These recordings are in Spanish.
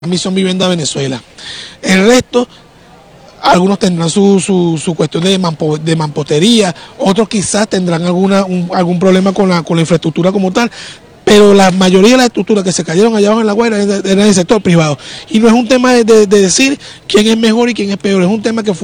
Misión Vivienda Venezuela. El resto, algunos tendrán su cuestión de mampostería, otros quizás tendrán algún problema con la infraestructura como tal, pero la mayoría de las estructuras que se cayeron allá abajo en La Guaira eran del sector privado. Y no es un tema de decir quién es mejor y quién es peor, es un tema que fue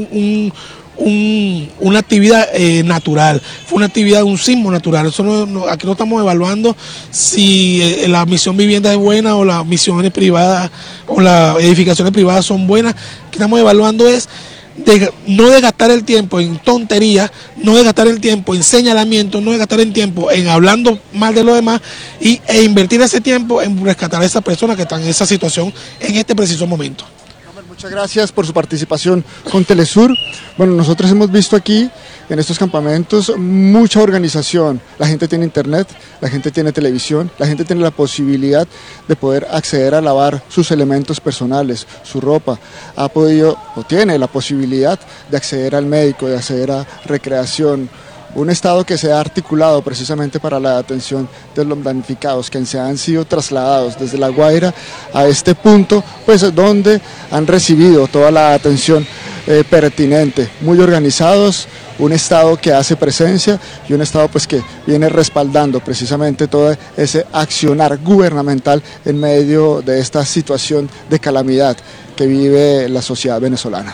una actividad natural, fue una actividad, un sismo natural. Eso aquí no estamos evaluando si la misión vivienda es buena o las misiones privadas o las edificaciones privadas son buenas. Lo que estamos evaluando es no de gastar el tiempo en tonterías, no de gastar el tiempo en señalamientos, no de gastar el tiempo en hablando mal de los demás e invertir ese tiempo en rescatar a esas personas que están en esa situación en este preciso momento. Muchas gracias por su participación con Telesur. Bueno, nosotros hemos visto aquí en estos campamentos mucha organización. La gente tiene internet, la gente tiene televisión, la gente tiene la posibilidad de poder acceder a lavar sus elementos personales, su ropa. Ha podido o tiene la posibilidad de acceder al médico, de acceder a recreación. Un estado que se ha articulado precisamente para la atención de los damnificados, que se han sido trasladados desde La Guaira a este punto, pues donde han recibido toda la atención pertinente, muy organizados, un estado que hace presencia y un estado pues que viene respaldando precisamente todo ese accionar gubernamental en medio de esta situación de calamidad que vive la sociedad venezolana.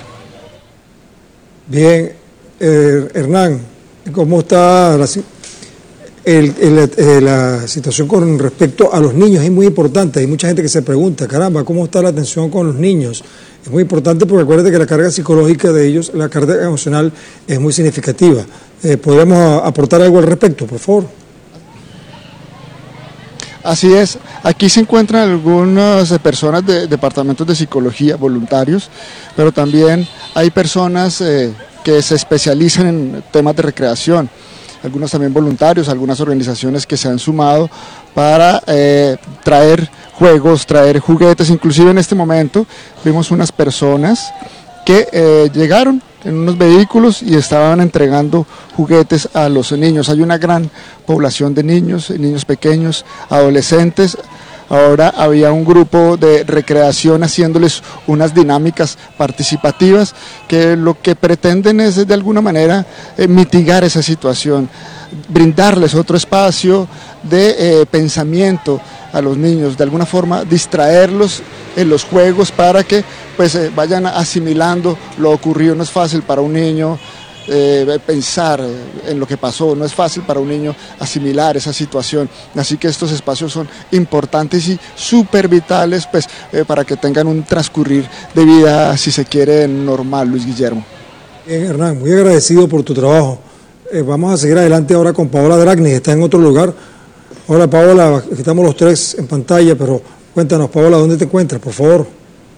Bien, Hernán, ¿cómo está la situación con respecto a los niños? Es muy importante, hay mucha gente que se pregunta, caramba, ¿cómo está la atención con los niños? Es muy importante porque acuérdate que la carga psicológica de ellos, la carga emocional es muy significativa. ¿Podríamos aportar algo al respecto, por favor? Así es, aquí se encuentran algunas personas de departamentos de psicología, voluntarios, pero también hay personas que se especializan en temas de recreación, algunos también voluntarios, algunas organizaciones que se han sumado para traer juegos, traer juguetes. Inclusive en este momento vimos unas personas que llegaron en unos vehículos y estaban entregando juguetes a los niños. Hay una gran población de niños pequeños, adolescentes. Ahora había un grupo de recreación haciéndoles unas dinámicas participativas que lo que pretenden es de alguna manera mitigar esa situación, brindarles otro espacio de pensamiento a los niños, de alguna forma distraerlos en los juegos para que pues vayan asimilando lo ocurrido. No es fácil para un niño pensar en lo que pasó, no es fácil para un niño asimilar esa situación, así que estos espacios son importantes y súper vitales pues, para que tengan un transcurrir de vida, si se quiere, normal. Luis Guillermo. Bien, Hernán, muy agradecido por tu trabajo. Vamos a seguir adelante ahora con Paola Dragni, está en otro lugar. Hola Paola, aquí estamos los tres en pantalla, pero cuéntanos Paola, ¿dónde te encuentras, por favor?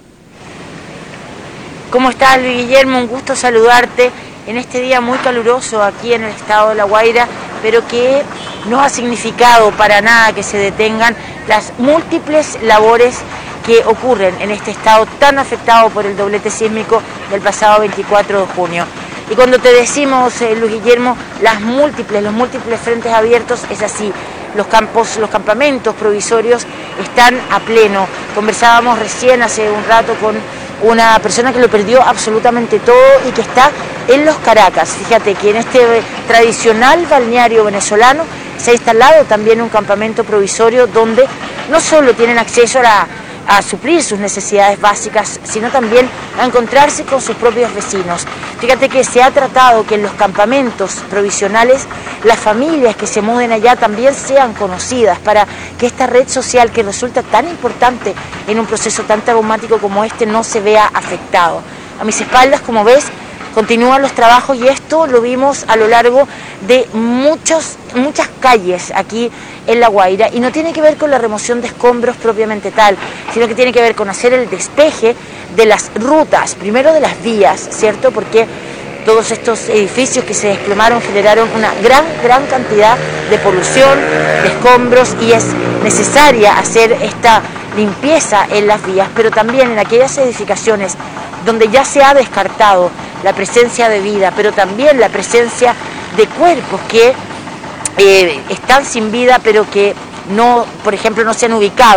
¿Cómo estás, Luis Guillermo? Un gusto saludarte en este día muy caluroso aquí en el estado de La Guaira, pero que no ha significado para nada que se detengan las múltiples labores que ocurren en este estado tan afectado por el doblete sísmico del pasado 24 de junio. Y cuando te decimos, Luis Guillermo, los múltiples frentes abiertos, es así. Los campamentos provisorios están a pleno. Conversábamos recién hace un rato con una persona que lo perdió absolutamente todo y que está en Los Caracas. Fíjate que en este tradicional balneario venezolano se ha instalado también un campamento provisorio donde no solo tienen acceso a suplir sus necesidades básicas, sino también a encontrarse con sus propios vecinos. Fíjate que se ha tratado que en los campamentos provisionales las familias que se muden allá también sean conocidas para que esta red social que resulta tan importante en un proceso tan traumático como este no se vea afectado. A mis espaldas, como ves, continúan los trabajos y esto lo vimos a lo largo de muchas calles aquí en La Guaira, y no tiene que ver con la remoción de escombros propiamente tal, sino que tiene que ver con hacer el despeje de las rutas, primero de las vías, ¿cierto? Porque todos estos edificios que se desplomaron generaron una gran cantidad de polución, de escombros, y es necesaria hacer esta limpieza en las vías, pero también en aquellas edificaciones donde ya se ha descartado la presencia de vida, pero también la presencia de cuerpos que están sin vida, pero que no, por ejemplo, no se han ubicado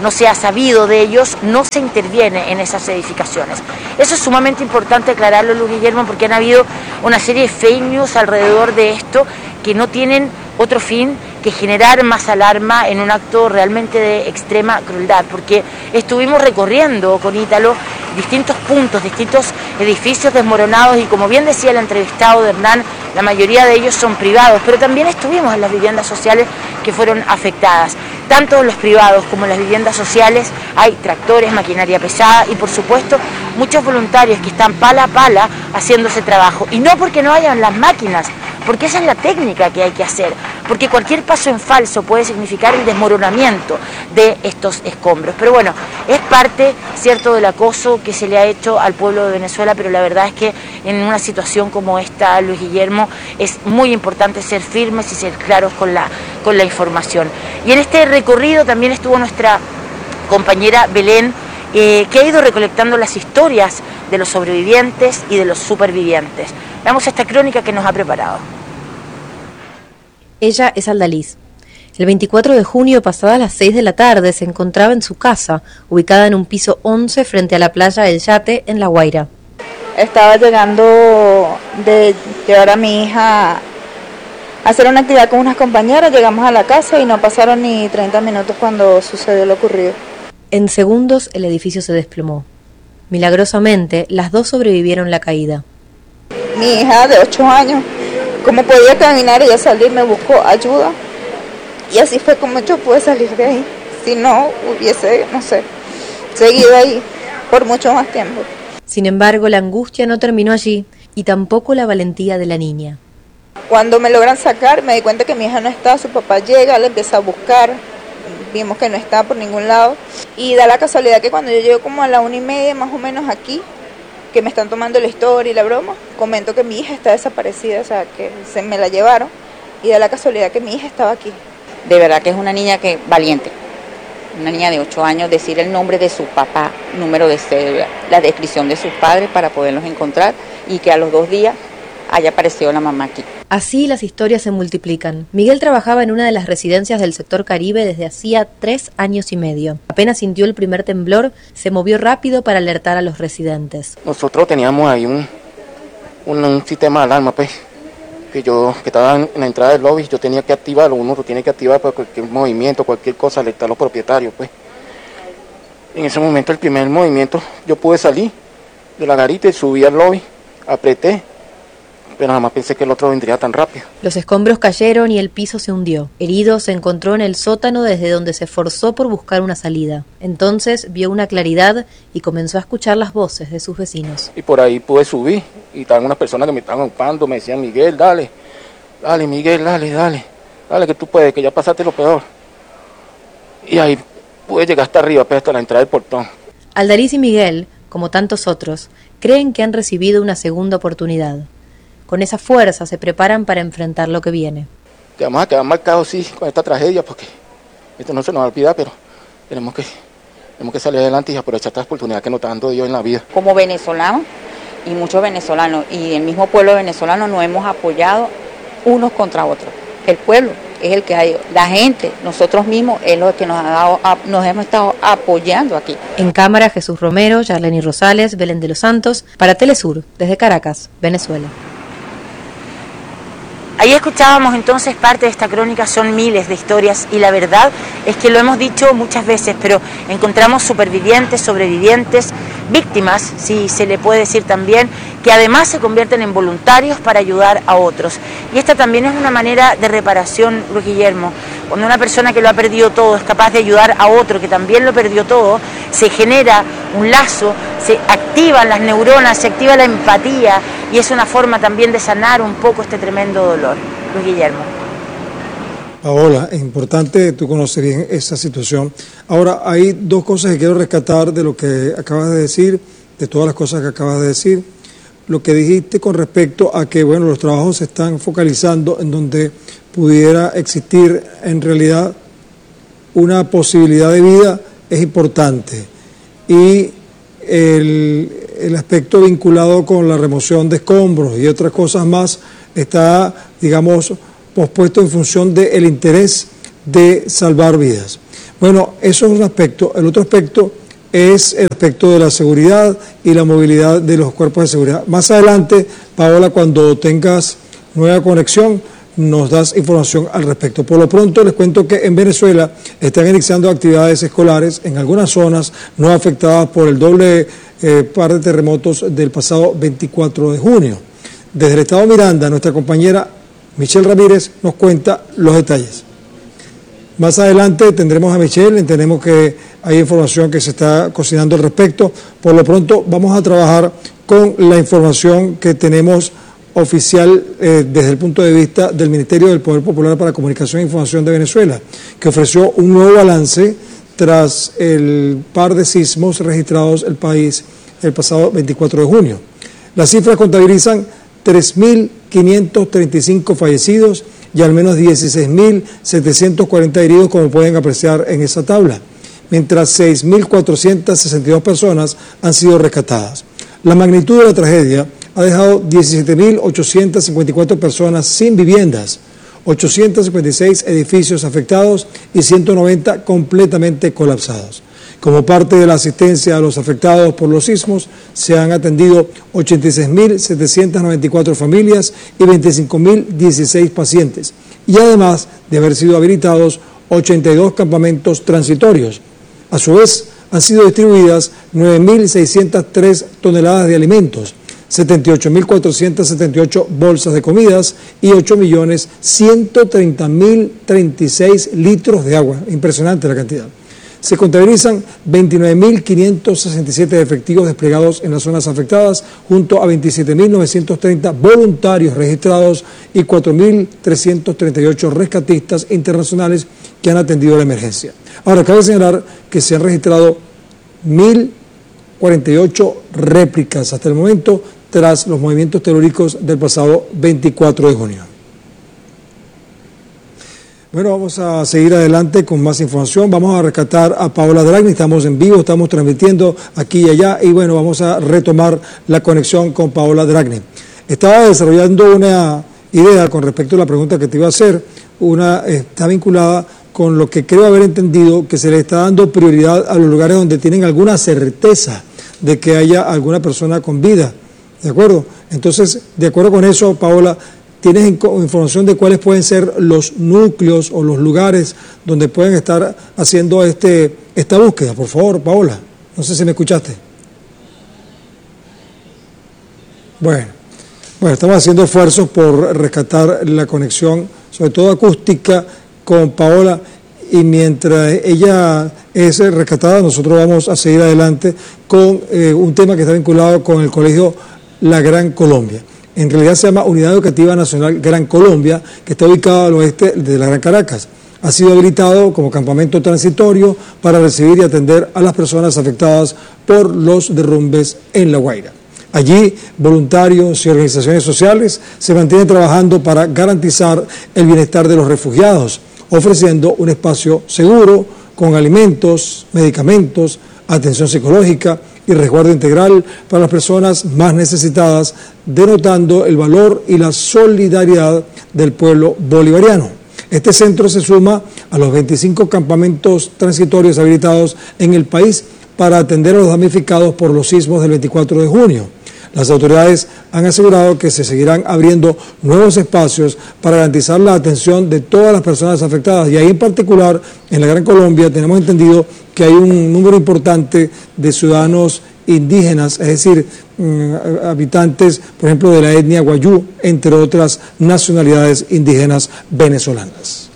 no se ha sabido de ellos, no se interviene en esas edificaciones. Eso es sumamente importante aclararlo, Luis Guillermo, porque han habido una serie de fake news alrededor de esto que no tienen otro fin que generar más alarma en un acto realmente de extrema crueldad, porque estuvimos recorriendo con Ítalo distintos puntos, distintos edificios desmoronados y, como bien decía el entrevistado de Hernán, la mayoría de ellos son privados, pero también estuvimos en las viviendas sociales que fueron afectadas. Tanto en los privados como en las viviendas sociales hay tractores, maquinaria pesada y, por supuesto, muchos voluntarios que están pala a pala haciendo ese trabajo. Y no porque no hayan las máquinas, porque esa es la técnica que hay que hacer, porque cualquier paso en falso puede significar el desmoronamiento de estos escombros. Pero bueno, es parte, cierto, del acoso que se le ha hecho al pueblo de Venezuela, pero la verdad es que en una situación como esta, Luis Guillermo, es muy importante ser firmes y ser claros con la información. Y en este recorrido también estuvo nuestra compañera Belén, que ha ido recolectando las historias de los sobrevivientes y de los supervivientes. Veamos esta crónica que nos ha preparado. Ella es Aldaliz. El 24 de junio, pasadas las 6 de la tarde, se encontraba en su casa, ubicada en un piso 11 frente a la playa El Yate, en La Guaira. Estaba llegando de llevar a mi hija a hacer una actividad con unas compañeras, llegamos a la casa y no pasaron ni 30 minutos cuando sucedió lo ocurrido. En segundos el edificio se desplomó. Milagrosamente, las dos sobrevivieron la caída. Mi hija de 8 años, como podía caminar, ella salió y me buscó ayuda. Y así fue como yo pude salir de ahí. Si no, hubiese, no sé, seguido ahí por mucho más tiempo. Sin embargo, la angustia no terminó allí y tampoco la valentía de la niña. Cuando me logran sacar, me di cuenta que mi hija no está, su papá llega, la empieza a buscar, vimos que no está por ningún lado. Y da la casualidad que cuando yo llego como a la 1:30 más o menos aquí, que me están tomando la historia y la broma, comento que mi hija está desaparecida, o sea, que se me la llevaron, y da la casualidad que mi hija estaba aquí. De verdad que es una niña que valiente, una niña de 8 años, decir el nombre de su papá, número de cédula, la descripción de sus padres para poderlos encontrar y que a los 2 días haya aparecido la mamá aquí. Así las historias se multiplican. Miguel trabajaba en una de las residencias del sector Caribe desde hacía 3 años y medio. Apenas sintió el primer temblor, se movió rápido para alertar a los residentes. Nosotros teníamos ahí un sistema de alarma, pues, que estaba en la entrada del lobby, yo tenía que activarlo, uno lo tiene que activar para cualquier movimiento, cualquier cosa, alertar a los propietarios, pues. En ese momento, el primer movimiento, yo pude salir de la garita y subí al lobby, apreté, pero jamás pensé que el otro vendría tan rápido. Los escombros cayeron y el piso se hundió. Herido se encontró en el sótano desde donde se esforzó por buscar una salida. Entonces vio una claridad y comenzó a escuchar las voces de sus vecinos. Y por ahí pude subir y estaban unas personas que me estaban ocupando, me decían: Miguel, dale, Miguel, dale, que tú puedes, que ya pasaste lo peor. Y ahí pude llegar hasta arriba, pues, hasta la entrada del portón. Aldaliz y Miguel, como tantos otros, creen que han recibido una segunda oportunidad. Con esa fuerza se preparan para enfrentar lo que viene. Que vamos a quedar marcados, sí, con esta tragedia, porque esto no se nos va a olvidar, pero tenemos que salir adelante y aprovechar esta oportunidad que nos está dando Dios en la vida. Como venezolanos y muchos venezolanos y el mismo pueblo venezolano nos hemos apoyado unos contra otros. El pueblo es el que ha ido, la gente, nosotros mismos es lo que nos hemos estado apoyando aquí. En cámara, Jesús Romero, Yarleni Rosales, Belén de los Santos, para Telesur, desde Caracas, Venezuela. Ahí escuchábamos entonces parte de esta crónica, son miles de historias y la verdad es que lo hemos dicho muchas veces, pero encontramos supervivientes, sobrevivientes, víctimas, si se le puede decir también, que además se convierten en voluntarios para ayudar a otros. Y esta también es una manera de reparación, Luis Guillermo. Cuando una persona que lo ha perdido todo es capaz de ayudar a otro que también lo perdió todo, se genera un lazo, se activan las neuronas, se activa la empatía y es una forma también de sanar un poco este tremendo dolor. Luis Guillermo. Paola, es importante, tú conoces bien esa situación. Ahora, hay dos cosas que quiero rescatar de lo que acabas de decir, de todas las cosas que acabas de decir. Lo que dijiste con respecto a que, bueno, los trabajos se están focalizando en donde pudiera existir en realidad una posibilidad de vida es importante. Y el aspecto vinculado con la remoción de escombros y otras cosas más está, digamos, pospuesto en función del interés de salvar vidas. Bueno, eso es un aspecto. El otro aspecto es el aspecto de la seguridad y la movilidad de los cuerpos de seguridad. Más adelante, Paola, cuando tengas nueva conexión, nos das información al respecto. Por lo pronto les cuento que en Venezuela están iniciando actividades escolares en algunas zonas no afectadas por el doble par de terremotos del pasado 24 de junio. Desde el estado Miranda, nuestra compañera Michelle Ramírez nos cuenta los detalles. Más adelante tendremos a Michelle, entendemos que hay información que se está cocinando al respecto. Por lo pronto vamos a trabajar con la información que tenemos oficial desde el punto de vista del Ministerio del Poder Popular para Comunicación e Información de Venezuela, que ofreció un nuevo balance tras el par de sismos registrados en el país el pasado 24 de junio. Las cifras contabilizan 3.535 fallecidos y al menos 16.740 heridos, como pueden apreciar en esa tabla, mientras 6.462 personas han sido rescatadas. La magnitud de la tragedia ha dejado 17.854 personas sin viviendas, 856 edificios afectados y 190 completamente colapsados. Como parte de la asistencia a los afectados por los sismos, se han atendido 86.794 familias y 25.016 pacientes, y además de haber sido habilitados 82 campamentos transitorios. A su vez, han sido distribuidas 9.603 toneladas de alimentos, 78.478 bolsas de comidas y 8.130.036 litros de agua. Impresionante la cantidad. Se contabilizan 29.567 efectivos desplegados en las zonas afectadas, junto a 27.930 voluntarios registrados y 4.338 rescatistas internacionales que han atendido la emergencia. Ahora, cabe señalar que se han registrado 1.048 réplicas hasta el momento tras los movimientos telúricos del pasado 24 de junio. Bueno, vamos a seguir adelante con más información. Vamos a rescatar a Paola Dragni. Estamos en vivo, estamos transmitiendo aquí y allá. Y bueno, vamos a retomar la conexión con Paola Dragni. Estaba desarrollando una idea con respecto a la pregunta que te iba a hacer. Está vinculada con lo que creo haber entendido, que se le está dando prioridad a los lugares donde tienen alguna certeza de que haya alguna persona con vida. ¿De acuerdo? Entonces, de acuerdo con eso, Paola, ¿tienes información de cuáles pueden ser los núcleos o los lugares donde pueden estar haciendo esta búsqueda? Por favor, Paola, no sé si me escuchaste. Bueno, estamos haciendo esfuerzos por rescatar la conexión, sobre todo acústica, con Paola, y mientras ella es rescatada, nosotros vamos a seguir adelante con un tema que está vinculado con el Colegio La Gran Colombia. En realidad se llama Unidad Educativa Nacional Gran Colombia, que está ubicado al oeste de la Gran Caracas. Ha sido habilitado como campamento transitorio para recibir y atender a las personas afectadas por los derrumbes en La Guaira. Allí, voluntarios y organizaciones sociales se mantienen trabajando para garantizar el bienestar de los refugiados, ofreciendo un espacio seguro con alimentos, medicamentos, atención psicológica y resguardo integral para las personas más necesitadas, denotando el valor y la solidaridad del pueblo bolivariano. Este centro se suma a los 25 campamentos transitorios habilitados en el país para atender a los damnificados por los sismos del 24 de junio. Las autoridades han asegurado que se seguirán abriendo nuevos espacios para garantizar la atención de todas las personas afectadas, y ahí en particular en la Gran Colombia tenemos entendido que hay un número importante de ciudadanos indígenas, es decir, habitantes, por ejemplo, de la etnia guayú, entre otras nacionalidades indígenas venezolanas.